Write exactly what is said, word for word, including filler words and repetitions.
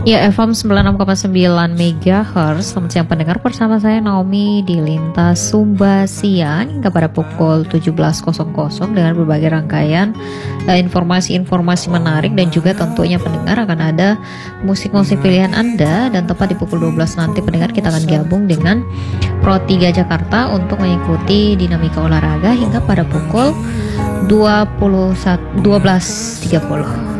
Ya, F M sembilan puluh enam koma sembilan megahertz. Selamat siang pendengar, bersama saya Naomi di Lintas Sumba Siang hingga pada pukul tujuh belas dengan berbagai rangkaian eh, informasi-informasi menarik, dan juga tentunya pendengar akan ada musik-musik pilihan Anda. Dan tepat di pukul dua belas nanti pendengar, kita akan gabung dengan Pro tiga Jakarta untuk mengikuti dinamika olahraga hingga pada pukul dua belas tiga puluh.